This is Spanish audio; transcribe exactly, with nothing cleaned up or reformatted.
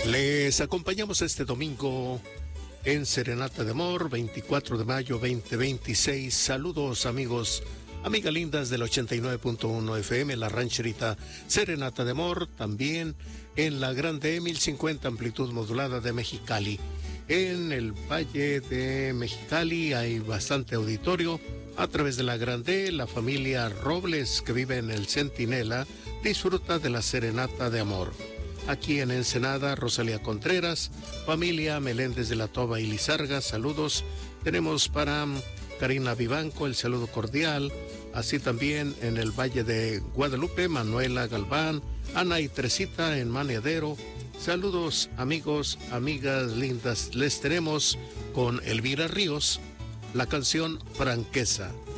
Les acompañamos este domingo en Serenata de Amor, veinticuatro de mayo veinte veintiséis. Saludos amigos, amigas lindas del ochenta y nueve punto uno F M, La Rancherita. Serenata de Amor también en la Grande mil cincuenta amplitud modulada de Mexicali. En el Valle de Mexicali hay bastante auditorio. A través de la Grande, la familia Robles que vive en el Centinela disfruta de la Serenata de Amor. Aquí en Ensenada, Rosalía Contreras, familia Meléndez de la Toba y Lizarga, saludos. Tenemos para Karina Vivanco el saludo cordial. Así también en el Valle de Guadalupe, Manuela Galván, Ana y Tresita en Maneadero. Saludos amigos, amigas lindas. Les tenemos con Elvira Ríos la canción Franqueza.